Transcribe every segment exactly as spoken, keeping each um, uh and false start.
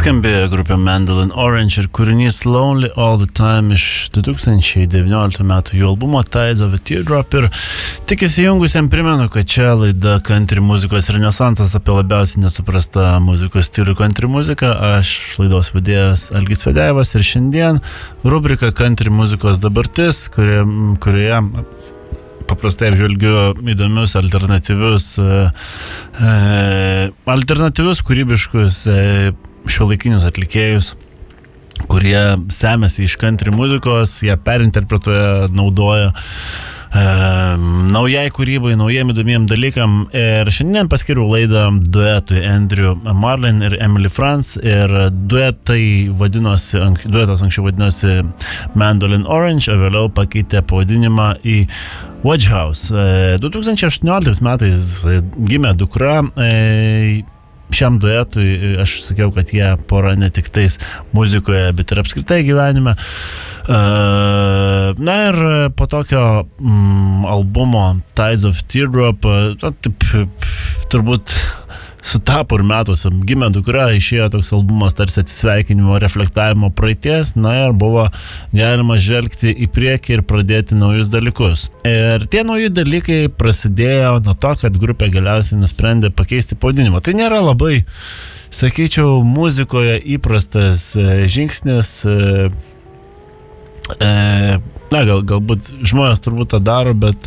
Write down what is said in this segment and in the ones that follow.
Skambėjo grupė Mandolin Orange ir kūrinys Lonely All the Time iš du tūkstančiai devynioliktų metų jų albumo Tides of a Teardrop. Ir tik įsijungusiam primenu, kad čia laida Country muzikos renesansas apie labiausiai nesuprastą muzikos stilių country muziką. Aš laidos vedėjas Algis Fedejevas ir šiandien rubrika Country muzikos dabartis, kurie, kurioje paprastai apžvelgiu įdomius alternatyvius, e, alternatyvius kūrybiškus e, šiuolaikinius atlikėjus, kurie semėsi iš country muzikos, ją perinterpretuoja, naudoja e, naujai kūrybai, naujiem įdomiem dalykam. Ir šiandien paskiriu laidą duetui Andrew Marlin ir Emily France. Ir duetai vadinosi, duetas anksčiau vadinosi Mandolin Orange, o vėliau pakeitė pavadinimą į Watch House. E, du tūkstančiai aštuonioliktais metais gimė dukra. E, Šiam duetui aš sakiau, kad jie pora ne tik tais muzikoje, bet ir apskritai gyvenime. Na ir po tokio mm, albumo Tides of Teardrop, na, taip, turbūt sutapo ir metuose. Gimė dukra, išėjo toks albumas tarsi atsisveikinimo, reflektavimo praeities, na ir buvo galima žvelgti į priekį ir pradėti naujus dalykus. Ir tie nauji dalykai prasidėjo nuo to, kad grupė galiausiai nusprendė pakeisti pavadinimą. Tai nėra labai, sakyčiau, muzikoje įprastas žingsnis. Na, gal, galbūt žmonės turbūt tą daro, bet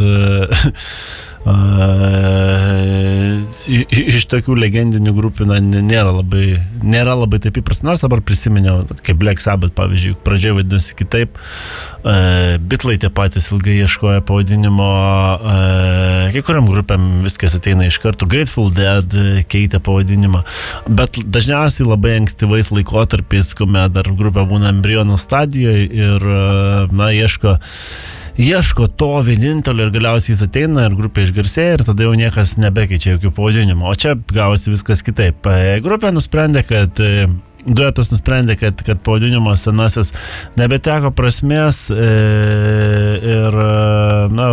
Uh, iš tokių legendinių grupių na, nėra, labai, nėra labai taip įprasta. Nors dabar prisiminiau, kaip Black Sabbath, pavyzdžiui, pradžioje vadinosi kitaip. Uh, Beatlai tie patys ilgai ieškojo pavadinimo. Uh, kai kuriam grupėm viskas ateina iš karto. Grateful Dead keitė pavadinimą. Bet dažniausiai labai ankstyvais laikotarpiais, kuomet dar grupė būna embriono stadijoje ir uh, na, ieško Ieško to vienintelio ir galiausiai jis ateina ir grupė išgarsėja ir tada jau niekas nebekeičia jokių pavadinimų. O čia gavosi viskas kitaip. Grupė nusprendė, kad duetas nusprendė, kad, kad pavadinimas senasis nebeteko prasmės ir na,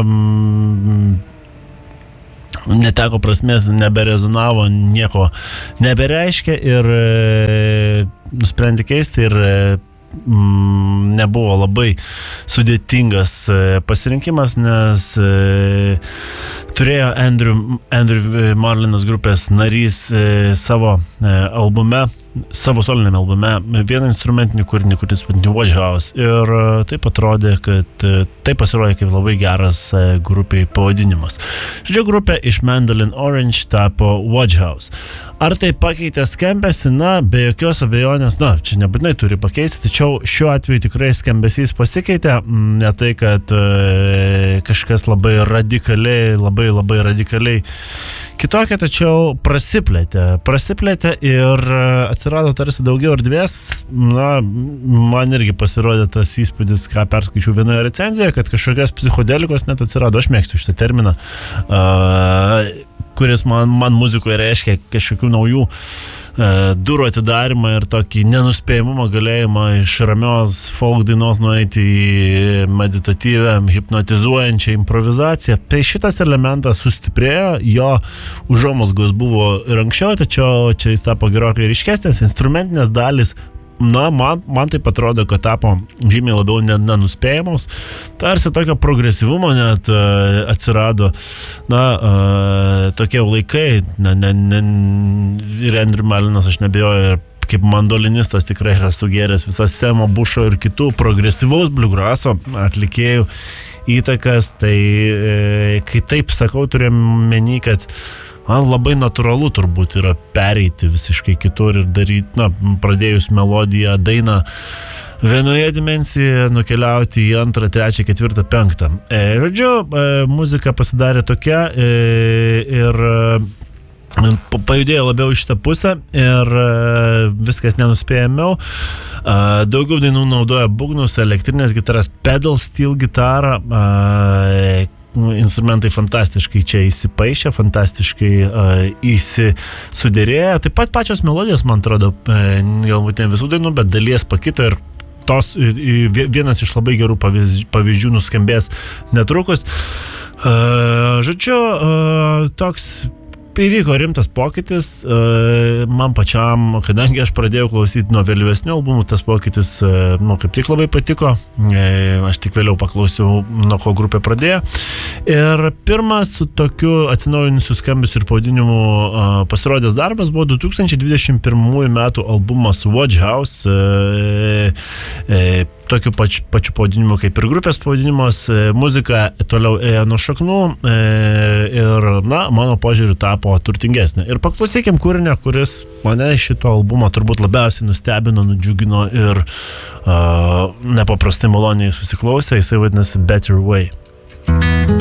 neteko prasmės, neberezonavo, nieko nebereiškia ir nusprendė keisti ir nebuvo labai sudėtingas pasirinkimas, nes turėjo Andrew, Andrew Marlinas grupės narys savo albume, savo soliniame albume vieną instrumentinį kūrinį, kuris vadinasi Watch House. Ir taip atrodė, kad tai pasirodė kaip labai geras grupiai pavadinimas. Žodžiu, grupė iš Mandolin Orange tapo Watch House. Ar tai pakeitė skambesį? Na, be jokios abejonės, na, čia nebūtinai turi pakeisti, tačiau šiuo atveju tikrai skambesys pasikeitė. Ne tai, kad e, kažkas labai radikaliai, labai labai radikaliai kitokia, tačiau prasiplėtė. Prasiplėtė ir atsirado tarsi daugiau erdvės. Na, man irgi pasirodė tas įspūdis, ką perskaičiau vienoje recenzijoje, kad kažkokios psichodelikos net atsirado. Aš mėgstu šitą terminą. Uh, kuris man, man muzikoje reiškia kažkokių naujų e, durų atidarimą ir tokį nenuspėjimumą, galėjimą iš ramios folk dainos nueiti į meditatyvę, hipnotizuojančią improvizaciją. Tai šitas elementas sustiprėjo, jo užuomazgos buvo ir anksčiau, tačiau čia jis tapo gerokai ryškesnės, instrumentinės dalys. Na, man, man taip atrodo, kad tapo žymiai labiau nenuspėjamos. Tarsi tokio progresyvumo net uh, atsirado. Na, uh, tokie laikai. Ne, ne, ne, ir Andrew Marlinas, aš nebejoju, ir kaip mandolinistas tikrai yra sugėręs visas Semo Bušo ir kitų progresyvaus bluegrasso atlikėjų įtakas. Tai e, kai taip sakau, turėjom menį, kad man labai natūralu turbūt yra pereiti visiškai kitur ir daryti, na, pradėjus melodiją, dainą vienoje dimensijoje, nukeliauti į antrą, trečią, ketvirtą, penktą. E, žodžiu, e, muzika pasidarė tokia e, ir e, pajudėjo labiau iš tą pusę ir e, viskas nenuspėjamiau. E, daugiau dainų naudoja būgnus, elektrinės gitaras, pedal steel gitarą. E, Instrumentai fantastiškai čia įsipaišė, fantastiškai uh, įsisudėrėjo. Taip pat pačios melodijos, man atrodo, galbūt ne visų dainų, bet dalies pakito ir tos, vienas iš labai gerų pavyzdžių nuskambės netrukus. Uh, žodžiu, uh, toks įvyko rimtas pokytis, man pačiam, kadangi aš pradėjau klausyti nuo vėlyvesnių albumų, tas pokytis, nu, kaip tik labai patiko, aš tik vėliau paklausiau, nuo ko grupė pradėjo. Ir pirmas su tokiu atsinaujinusiu skambesiu ir pavadinimu pasirodęs darbas buvo du tūkstančiai dvidešimt pirmųjų metų albumas Watch House, e, e, tokiu pač, pačiu pavadinimu kaip ir grupės pavadinimas, muzika toliau ėjo nuo šaknų e, ir, na, mano požiūriu tapo turtingesnė. Ir paklausykim kūrinio, kuris mane šito albumo turbūt labiausiai nustebino, nudžiugino ir uh, nepaprastai maloniai susiklausė, jisai vadinasi Better Way.